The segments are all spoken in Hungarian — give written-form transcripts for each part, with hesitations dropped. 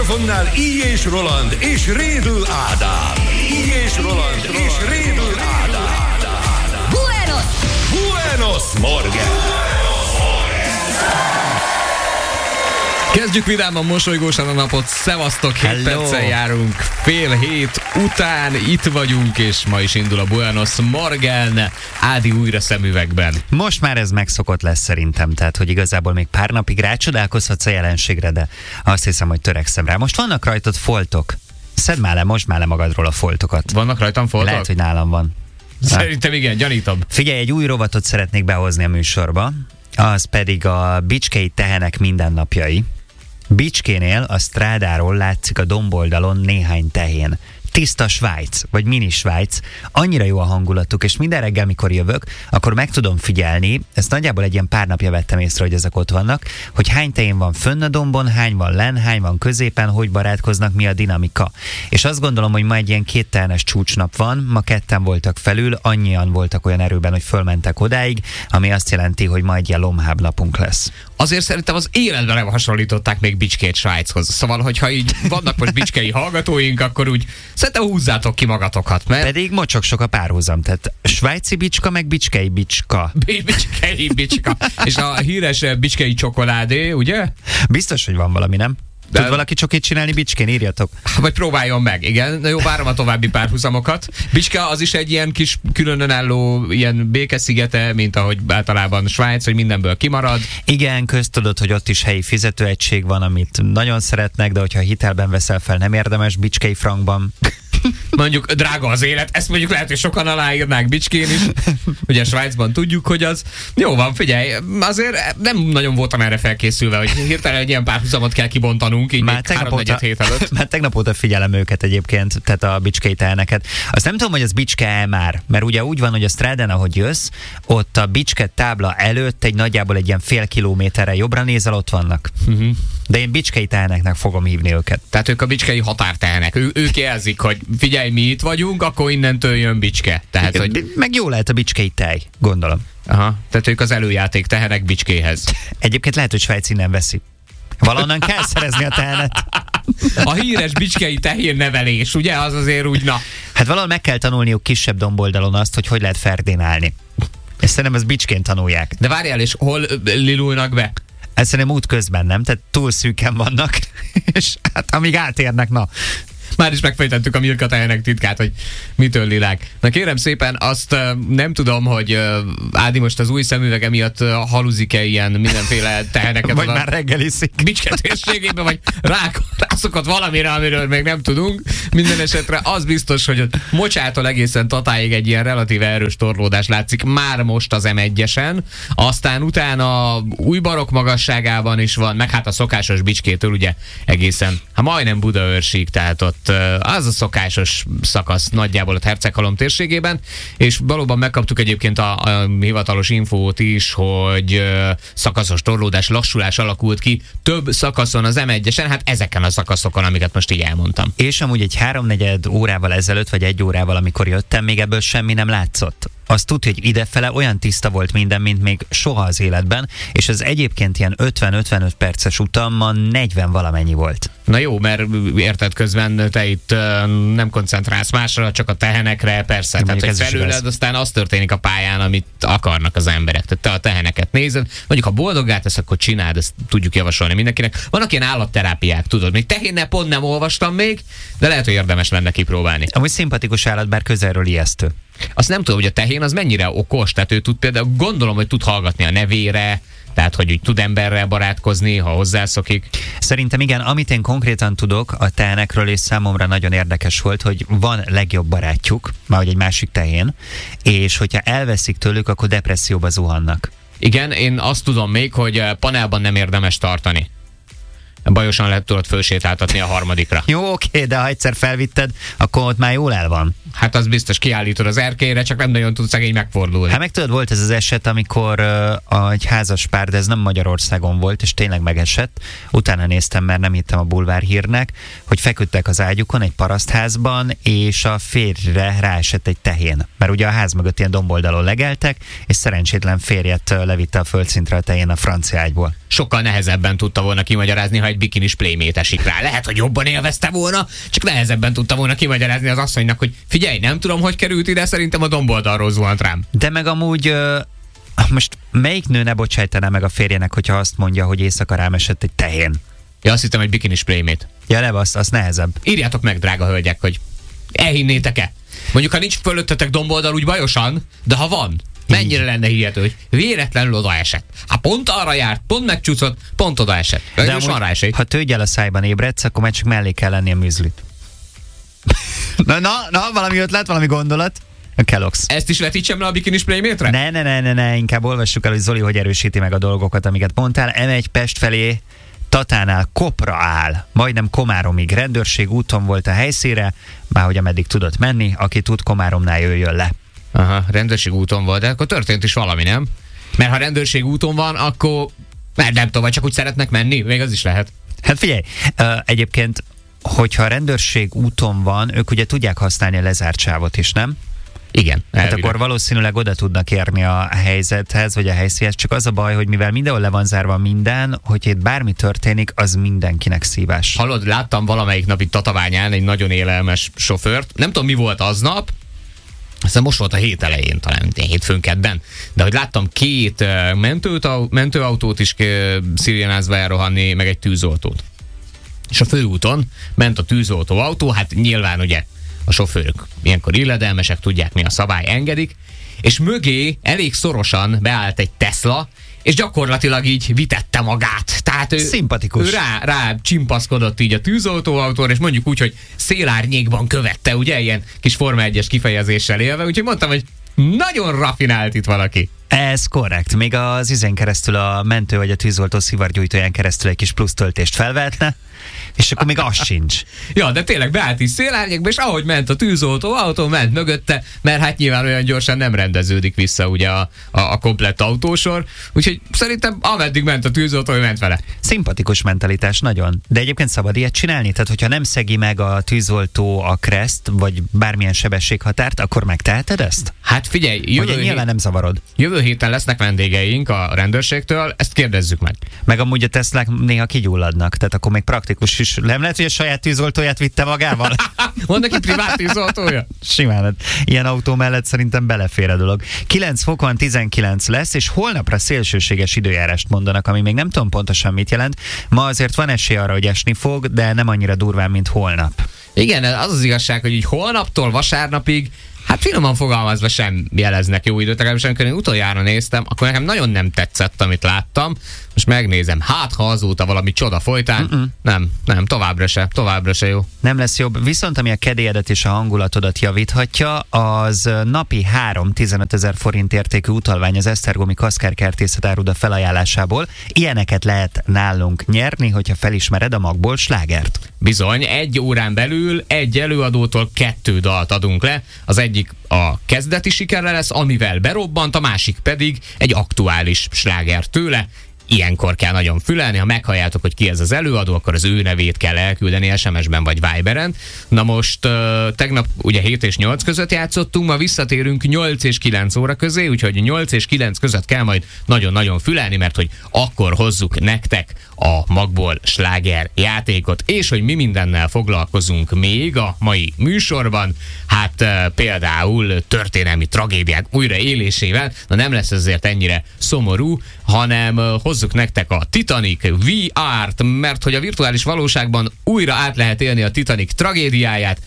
mikrofonnál I. és Roland és Rédl Ádám. I. és Roland és Rédl Ádám. Buenos Morgen! Kezdjük vidáman, mosolygósan a napot. Szevasztok, 7 perccel járunk. 6:30 után itt vagyunk, és ma is indul a Buenos Morgen. Ádi újra szemüvegben. Most már ez megszokott lesz szerintem, tehát hogy igazából még pár napig rácsodálkozhatsz a jelenségre, de azt hiszem, hogy törekszem rá. Most vannak rajtad foltok. Szedd már le, most már le magadról a foltokat. Vannak rajtam foltok? Lehet, hogy nálam van. Szerintem igen, gyanítom. Figyelj, egy új rovatot szeretnék behozni a műsorba, az pedig a bicskei tehenek mindennapjai. Bicskénél a strádáról látszik a domboldalon néhány tehén. Tiszta Svájc, vagy mini Svájc, annyira jó a hangulatuk, és minden reggel, mikor jövök, akkor meg tudom figyelni, ezt nagyjából egy ilyen pár napja vettem észre, hogy ezek ott vannak, hogy hány tehén van fönn a dombon, hány van lenn, hány van középen, hogy barátkoznak, mi a dinamika. És azt gondolom, hogy ma egy ilyen 2 tehenes csúcsnap van, ma 2-en voltak felül, annyian voltak olyan erőben, hogy fölmentek odáig, ami azt jelenti, hogy ma egy ilyen lomhább napunk lesz. Azért szerintem az életben nem hasonlították még Bicskét Svájchoz. Szóval, hogyha így vannak most bicskei hallgatóink, akkor úgy szerintem húzzátok ki magatokat, mert... Pedig mocsok sok a párhuzam, tehát svájci bicska, meg bicskei bicska. Bicskei bicska. És a híres bicskei csokoládé, ugye? Biztos, hogy van valami, nem? Tud valaki csokit csinálni Bicskén? Írjatok. Vagy próbáljon meg, igen. Na jó, várom a további párhuzamokat. Bicska az is egy ilyen kis különálló ilyen békeszigete, mint ahogy általában Svájc, hogy mindenből kimarad. Igen, köztudod, hogy ott is helyi fizetőegység van, amit nagyon szeretnek, de hogyha hitelben veszel fel, nem érdemes bicskei frankban. Mondjuk drága az élet, ezt mondjuk lehet, hogy sokan aláírnák Bicskén is. Ugye Svájcban tudjuk, hogy az. Jó van, figyelj, azért nem nagyon voltam erre felkészülve, hogy hirtelen egy ilyen párhuzamot kell kibontanunk, így már 3-4 hét előtt. Már tegnap óta figyelem őket egyébként, tehát a bicskei teheneket. Azt nem tudom, hogy az bicske már, mert ugye úgy van, hogy a strádán, ahogy jössz, ott a bicske tábla előtt egy nagyjából egy ilyen fél kilométerre jobbra nézel, ott vannak. De én bicskei teheneknek fogom hívni őket. Tehát ők a bicskei határtehenek. Ők jelzik, hogy figyelj, mi itt vagyunk, akkor innentől jön Bicske. Tehát, igen, hogy... Meg jó lehet a bicskei tej, gondolom. Aha, tehát ők az előjáték tehenek Bicskéhez. Egyébként lehet, hogy Svájc innen veszi. Valahonnan kell szerezni a tehenet. A híres bicskei tehén nevelés, ugye? Az azért úgy, na. Hát valahol meg kell tanulniuk kisebb domboldalon azt, hogy lehet ferdinálni. És szerintem ezt Bicskén tanulják. De várjál, és hol lilulnak be? Ezt szerintem út közben, nem? Tehát túl szűken vannak, és hát amíg átérnek, na. Már is megfejtettük a Milka tehenek titkát, hogy mitől lilák. Na kérem szépen, azt nem tudom, hogy Ádi most az új szemüvege miatt haluzik-e ilyen mindenféle teheneket. Vagy már reggeliszik. Bicske térségében, vagy rászokott valamire, amiről még nem tudunk. Minden esetre az biztos, hogy a Mocsától egészen Tatáig egy ilyen relatíve erős torlódás látszik már most az M1-esen. Aztán utána új barokk magasságában is van, meg hát a szokásos Bicskétől ugye egészen, majdnem Budaörsig, tehát ott az a szokásos szakasz nagyjából a Herceghalom térségében, és valóban megkaptuk egyébként a hivatalos infót is, hogy szakaszos torlódás, lassulás alakult ki több szakaszon az M1-esen, hát ezeken a szakaszokon, amiket most így elmondtam. És amúgy egy 3-4 órával ezelőtt, vagy 1 órával, amikor jöttem, még ebből semmi nem látszott. Azt tudja, hogy idefele olyan tiszta volt minden, mint még soha az életben, és ez egyébként ilyen 50-55 perces utammal 40 valamennyi volt. Na jó, mert érted, közben te itt nem koncentrálsz másra, csak a tehenekre, persze. Tehát, hogy felüled, aztán az történik a pályán, amit akarnak az emberek. Tehát te a teheneket nézed, mondjuk ha boldoggá tesz, akkor csináld, ezt tudjuk javasolni mindenkinek. Vannak ilyen állatterápiák, tudod, még tehénnel pont nem olvastam még, de lehet, hogy érdemes lenne kipróbálni. Amúgy szimpatikus állat, bár közelről ijesztő. Azt nem tudom, hogy a tehén az mennyire okos, tehát ő tud például, gondolom, hogy tud hallgatni a nevére, tehát hogy úgy tud emberrel barátkozni, ha hozzászokik. Szerintem igen, amit én konkrétan tudok a tehenekről, és számomra nagyon érdekes volt, hogy van legjobb barátjuk, már hogy egy másik tehén, és hogyha elveszik tőlük, akkor depresszióba zuhannak. Igen, én azt tudom még, hogy panelban nem érdemes tartani. Bajosan lehet tudod fölsétáltatni a harmadikra. Jó, oké, de ha egyszer felvitted, akkor ott már jól el van. Hát az biztos, kiállítod az erkélyre, csak nem nagyon tudsz szegény megfordulni. Hát meg tudod, volt ez az eset, amikor egy házas pár, de ez nem Magyarországon volt, és tényleg megesett. Utána néztem, mert nem hittem a bulvár hírnek, hogy feküdtek az ágyukon egy parasztházban, és a férjre ráesett egy tehén. Mert ugye a ház mögött ilyen domboldalon legeltek, és szerencsétlen férjet levitte a földszintre a tehén a francia ágyból. Sokkal nehezebben tudta volna kimagyarázni, ha egy egy bikinis playmate esik rá. Lehet, hogy jobban élvezte volna, csak nehezebben tudta volna kimagyarázni az asszonynak, hogy figyelj, nem tudom, hogy került ide, szerintem a domboldalról zuhant rám. De meg amúgy most melyik nő ne bocsájtaná meg a férjének, hogyha azt mondja, hogy éjszaka rám esett egy tehén? Ja, azt hittem, egy bikinis playmate. Ja, nem, az nehezebb. Írjátok meg, drága hölgyek, hogy elhinnétek-e? Mondjuk, ha nincs fölöttetek domboldal úgy bajosan, de ha van, mennyire lenne hihető, hogy véletlenül oda esett. Hát pont arra járt, pont megcsúszott, pont oda esett. De amúgy, ha tőgyel a szájban ébredsz, akkor már csak mellé kell lenni a műzlit. na, valami ötlet, valami gondolat? A Kellogg's. Ezt is vetítsem le a bikinis playmate-re? Ne, inkább olvassuk el, hogy Zoli hogy erősíti meg a dolgokat, amiket mondtál. M1 Pest felé, Tatánál Kopra áll, majdnem Komáromig. Rendőrség úton volt a helyszínre, már hogy ameddig tudott menni, aki tud, Komáromnál jöjjön le. Aha, rendőrség úton volt, de akkor történt is valami, nem? Mert ha rendőrség úton van, akkor nem tudom, vagy csak úgy szeretnek menni, még az is lehet. Hát figyelj, egyébként, hogyha a rendőrség úton van, ők ugye tudják használni a lezárt sávot is, nem? Igen. Hát akkor valószínűleg oda tudnak érni a helyzethez, vagy a helyszínhez, csak az a baj, hogy mivel mindenhol le van zárva minden, hogy itt bármi történik, az mindenkinek szívás. Hallod, láttam valamelyik nap itt Tatabányán egy nagyon élelmes sofőrt, nem tudom mi volt aznap, aztán most volt a hét elején, talán hétfőn kedden, de hogy láttam két mentőautót is szirjenázva elrohanni, meg egy tűzoltót. És a főúton ment a tűzoltóautó, hát nyilván ugye a sofőrök ilyenkor illedelmesek, tudják mi a szabály, engedik, és mögé elég szorosan beállt egy Tesla, és gyakorlatilag így vitette magát. Tehát szimpatikus. Ő rá csimpaszkodott így a tűzoltóautóra, és mondjuk úgy, hogy szélárnyékban követte, ugye, ilyen kis Forma 1-es kifejezéssel élve, úgyhogy mondtam, hogy nagyon rafinált itt valaki. Ez korrekt. Még az izén keresztül a mentő vagy a tűzoltó szivargyújtóján keresztül egy kis plusz töltést felvehetne, és akkor még az sincs. Ja, de tényleg beállt is szélárnyékba, és ahogy ment a tűzoltó, autó ment mögötte, mert hát nyilván olyan gyorsan nem rendeződik vissza ugye a komplett autósor, úgyhogy szerintem ameddig ment a tűzoltó, ő ment vele. Szimpatikus mentalitás, nagyon. De egyébként szabad ilyet csinálni? Tehát, hogyha nem szegi meg a tűzoltó a kreszt, vagy bármilyen sebességhatárt, akkor megteheted ezt? Hát figyelj, nyilván nem zavarod. Jövő héten lesznek vendégeink a rendőrségtől, ezt kérdezzük meg. Meg amúgy a Teslák néha kigyulladnak, tehát akkor még praktikus is. Nem lehet, hogy a saját tűzoltóját vitte magával? Van neki privát tűzoltója? Simán, ilyen autó mellett szerintem belefér a dolog. 9 fokon 19 lesz, és holnapra szélsőséges időjárást mondanak, ami még nem tudom pontosan mit jelent. Ma azért van esély arra, hogy esni fog, de nem annyira durván, mint holnap. Igen, az az igazság, hogy így holnaptól vasárnapig hát finoman fogalmazva sem jeleznek jó időt, legalábbis amikor én utoljára néztem, akkor nekem nagyon nem tetszett, amit láttam. Most megnézem, hát ha azóta valami csoda folytán, nem, továbbra se jó. Nem lesz jobb. Viszont ami a kedélyedet és a hangulatodat javíthatja, az napi 3-15 000 forint értékű utalvány az Esztergomi Kaszkárkertészet áruda felajánlásából. Ilyeneket lehet nálunk nyerni, hogyha felismered a magból slágert. Bizony, 1 órán belül egy előadótól 2 dalt adunk le. Az egyik a kezdeti sikerre lesz, amivel berobbant, a másik pedig egy aktuális sláger tőle. Ilyenkor kell nagyon fülelni, ha meghalljátok, hogy ki ez az előadó, akkor az ő nevét kell elküldeni SMS-ben vagy Viberen. Na most tegnap ugye 7 és 8 között játszottunk, ma visszatérünk 8 és 9 óra közé, úgyhogy 8 és 9 között kell majd nagyon-nagyon fülelni, mert hogy akkor hozzuk nektek a magból sláger játékot, és hogy mi mindennel foglalkozunk még a mai műsorban, hát például történelmi tragédiák újraélésével, na nem lesz ezért ennyire szomorú, hanem hozzuk nektek a Titanic VR-t, mert hogy a virtuális valóságban újra át lehet élni a Titanic tragédiáját.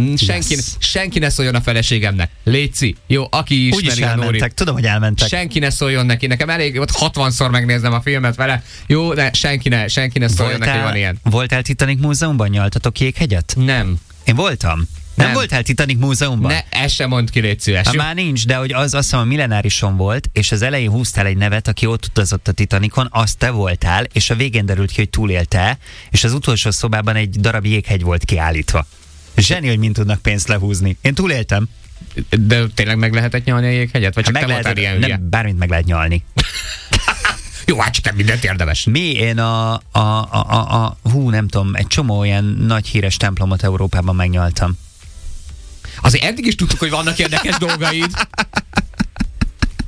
Senki ne szóljon a feleségemnek. Léci, jó, aki ismeri úgyis a Nórit. Tudom, hogy elmentek. Senki ne szóljon neki. Nekem elég, ott 60-szor megnézem a filmet vele. Jó, de senki ne szóljon neki, van ilyen. Voltál Titanic múzeumban? Nyaltatok Jéghegyet? Nem. Én voltam. Nem voltál Titanic múzeumban? Ne, ezt sem mondd ki, légy szíves. Már nincs, de hogy azt hiszem a millenárison volt, és az elején húztál egy nevet, aki ott utazott a Titanicon, azt te voltál, és a végén derült ki, hogy túlélte, és az utolsó szobában egy darab jéghegy volt kiállítva. Zseni, hogy mind tudnak pénzt lehúzni. Én túléltem. De tényleg meg lehetett nyalni a jéghegyet? Vagy csak te voltál ilyen hülye? Nem, bármit meg lehet nyalni. Jó, hát csak nem mindent érdemes. Én nem tudom, egy csomó ilyen nagy híres templomot Európában megnyaltam. Azért eddig is tudtuk, hogy vannak érdekes dolgaid.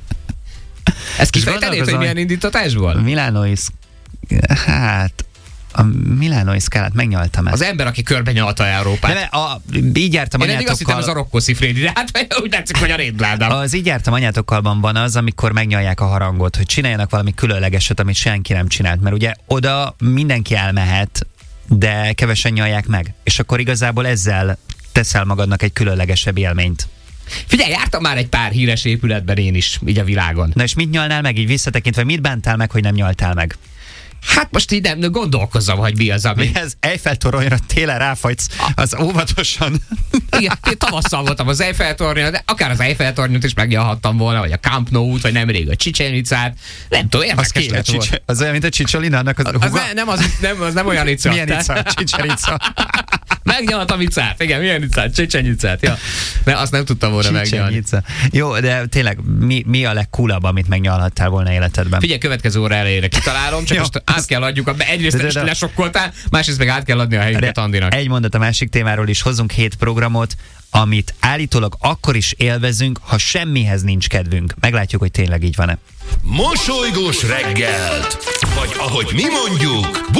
Ezt kifejtenéd, hogy milyen indítatásból? Milánói, hát A Milánói szkálát megnyaltam el. Az ember, aki körbenyalta Európát. Így jártam Én eddig azt hittem, anyátokkal. az a Rocco Siffredi, de hát úgy látszik, hogy a Rédládám. Az így jártam anyátokkalban van az, amikor megnyalják a harangot, hogy csináljanak valami különlegeset, amit senki nem csinált. Mert ugye oda mindenki elmehet, de kevesen nyalják meg. És akkor igazából ezzel teszel magadnak egy különlegesebb élményt. Figyelj, jártam már egy pár híres épületben én is, így a világon. Na és mit nyalnál meg így visszatekintve? Mit bántál meg, hogy nem nyaltál meg? Hát most így nem gondolkozzam, hogy mi az, ami... Ez Eiffel-toronyra télen ráfagysz, az óvatosan. Igen, én tavasszal voltam az Eiffel-tornyon, de akár az Eiffel-tornyot is megnyalhattam volna, vagy a Camp Nou-t, vagy nemrég a Chichén Itzát. Nem tudom, érdekes lett volna. Az olyan, mint a Csicsolina, annak az Az nem olyan Ica. Milyen Ica? Csicserica. Megnyaltam Icát, igen, milyen Icát? Chichén Itzát, ja. De azt nem tudtam volna megnyalni. Csicsenyica. Jó, de tényleg mi a legcoolabb, amit megnyalhattál volna életedben? Figyelj, következő óra elejére kitalálom, csak Jó. most át kell adjuk, egyrészt De- is lesokkoltál, másrészt meg át kell adni a helyünket Andinak. Egy mondat a másik témáról is, hozunk 7 programot, amit állítólag akkor is élvezünk, ha semmihez nincs kedvünk. Meglátjuk, hogy tényleg így van-e. Mosolygós reggelt, vagy ahogy mi mondjuk,